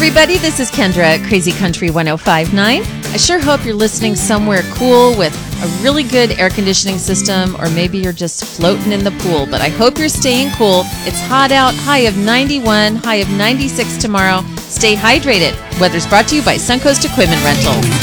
everybody. This is Kendra at Crazy Country 1059. I sure hope you're listening somewhere cool with a really good air conditioning system, or maybe you're just floating in the pool. But I hope you're staying cool. It's hot out, high of 91, high of 96 tomorrow. Stay hydrated. Weather's brought to you by Suncoast Equipment Rental.